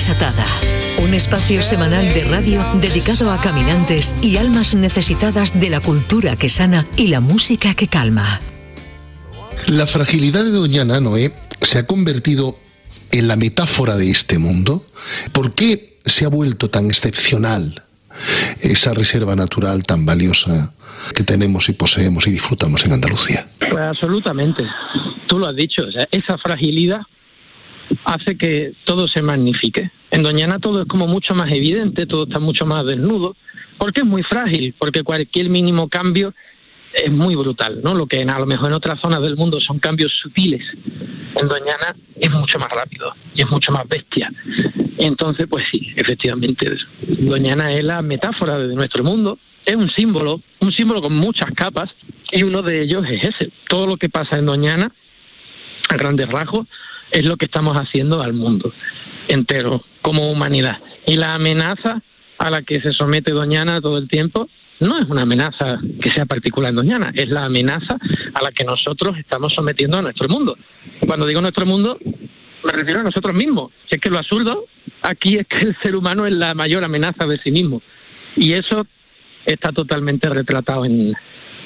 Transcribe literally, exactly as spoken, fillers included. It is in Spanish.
Desatada. Un espacio semanal de radio dedicado a caminantes y almas necesitadas de la cultura que sana y la música que calma. La fragilidad de Doñana, Noé, se ha convertido en la metáfora de este mundo. ¿Por qué se ha vuelto tan excepcional esa reserva natural tan valiosa que tenemos y poseemos y disfrutamos en Andalucía? Pues absolutamente. Tú lo has dicho, o sea, esa fragilidad hace que todo se magnifique. En Doñana todo es como mucho más evidente, todo está mucho más desnudo, porque es muy frágil, porque cualquier mínimo cambio es muy brutal, ¿no? Lo que a lo mejor en otras zonas del mundo son cambios sutiles, en Doñana es mucho más rápido y es mucho más bestia. Y entonces, pues sí, efectivamente, Doñana es la metáfora de nuestro mundo, es un símbolo, un símbolo con muchas capas, y uno de ellos es ese. Todo lo que pasa en Doñana, a grandes rasgos, es lo que estamos haciendo al mundo entero, como humanidad. Y la amenaza a la que se somete Doñana todo el tiempo no es una amenaza que sea particular en Doñana, es la amenaza a la que nosotros estamos sometiendo a nuestro mundo. Cuando digo nuestro mundo, me refiero a nosotros mismos. Si es que lo absurdo aquí es que el ser humano es la mayor amenaza de sí mismo. Y eso está totalmente retratado en,